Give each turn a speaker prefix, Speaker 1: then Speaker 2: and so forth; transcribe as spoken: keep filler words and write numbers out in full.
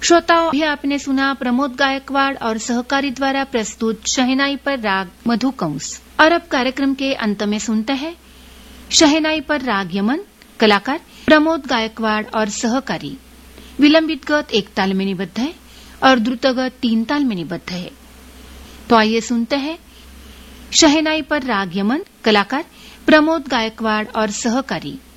Speaker 1: श्रोताओं, अभी आपने सुना प्रमोद गायकवाड़ और सहकारी द्वारा प्रस्तुत शहनाई पर राग मधुकंस। और अब कार्यक्रम के अंत में सुनते हैं शहनाई पर राग यमन, कलाकार प्रमोद गायकवाड़ और सहकारी। विलंबित गत एक ताल में निबद्ध है और द्रुतगत तीन ताल में निबद्ध है। तो आइए सुनते हैं शहनाई पर राग यमन, कलाकार प्रमोद गायकवाड़ और सहकारी।